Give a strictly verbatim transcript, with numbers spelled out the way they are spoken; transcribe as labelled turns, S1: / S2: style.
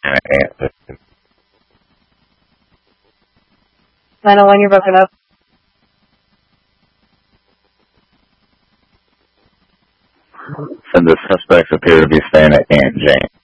S1: nine oh one, you're broken up.
S2: Said the suspects appear to be staying at Aunt Jane.